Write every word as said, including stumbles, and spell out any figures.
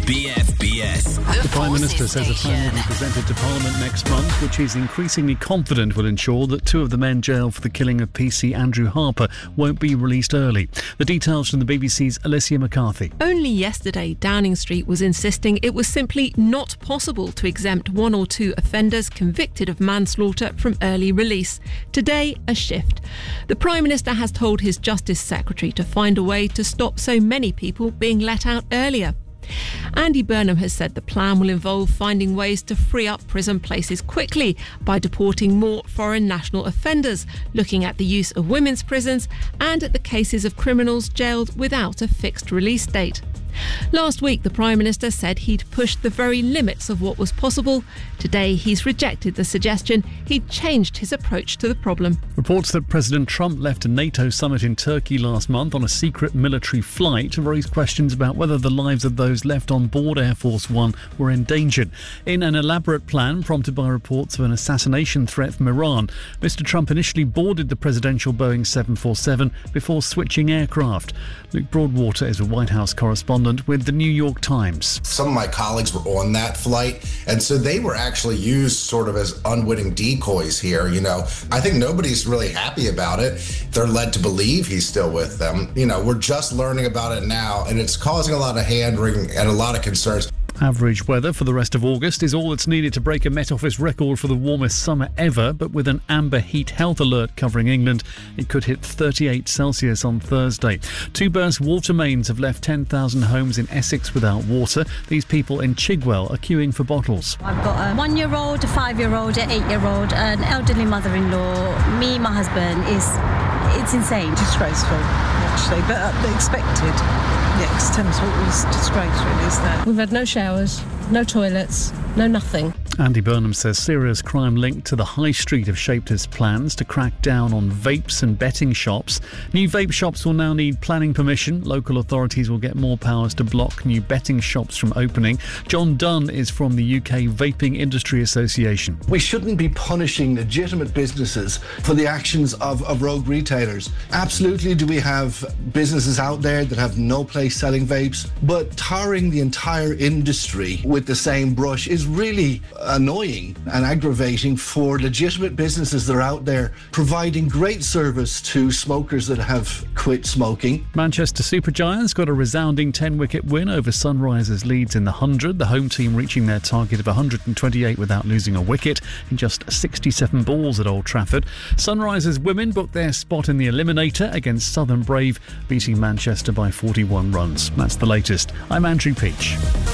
B F B S. The Prime Minister says a plan will be presented to Parliament next month, which he's increasingly confident will ensure that two of the men jailed for the killing of P C Andrew Harper won't be released early. The details from the B B C's Alicia McCarthy. Only yesterday, Downing Street was insisting it was simply not possible to exempt one or two offenders convicted of manslaughter from early release. Today, a shift. The Prime Minister has told his Justice Secretary to find a way to stop so many people being let out earlier. Andy Burnham has said the plan will involve finding ways to free up prison places quickly by deporting more foreign national offenders, looking at the use of women's prisons and at the cases of criminals jailed without a fixed release date. Last week, the Prime Minister said he'd pushed the very limits of what was possible. Today, he's rejected the suggestion he'd changed his approach to the problem. Reports that President Trump left a NATO summit in Turkey last month on a secret military flight raised questions about whether the lives of those left on board Air Force One were endangered. In an elaborate plan prompted by reports of an assassination threat from Iran, Mister Trump initially boarded the presidential Boeing seven forty-seven before switching aircraft. Luke Broadwater is a White House correspondent with the New York Times. Some of my colleagues were on that flight, and so they were actually used sort of as unwitting decoys here. You know, I think nobody's really happy about it. They're led to believe he's still with them. You know, we're just learning about it now, and it's causing a lot of hand-wringing and a lot of concerns. Average weather for the rest of August is all that's needed to break a Met Office record for the warmest summer ever, but with an amber heat health alert covering England, it could hit thirty-eight Celsius on Thursday. Two burst water mains have left ten thousand homes in Essex without water. These people in Chigwell are queuing for bottles. I've got a one-year-old, a five-year-old, an eight-year-old, an elderly mother-in-law. Me, my husband, is it's insane. Disgraceful, actually, but uh, expected. Yeah, because Thames Water is disgrace, really, isn't it? We've had no showers, no toilets, no nothing. Andy Burnham says serious crime linked to the high street have shaped his plans to crack down on vapes and betting shops. New vape shops will now need planning permission. Local authorities will get more powers to block new betting shops from opening. John Dunn is from the U K Vaping Industry Association. We shouldn't be punishing legitimate businesses for the actions of, of rogue retailers. Absolutely do we have businesses out there that have no place selling vapes, but tarring the entire industry with the same brush is really annoying and aggravating for legitimate businesses that are out there providing great service to smokers that have quit smoking. Manchester Supergiants got a resounding ten-wicket win over Sunrisers Leeds in the one hundred, the home team reaching their target of one hundred twenty-eight without losing a wicket in just sixty-seven balls at Old Trafford. Sunrisers women booked their spot in the eliminator against Southern Brave, beating Manchester by forty-one runs. That's the latest. I'm Andrew Peach.